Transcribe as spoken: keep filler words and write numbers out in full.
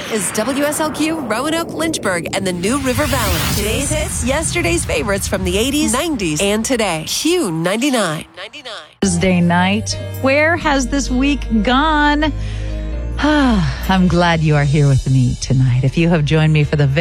is W S L Q, Roanoke, Lynchburg, and the New River Valley. Today's hits, yesterday's favorites from the eighties, nineties, and today. Q ninety-nine. Thursday night. Where has this week gone? I'm glad you are here with me tonight. If you have joined me for the very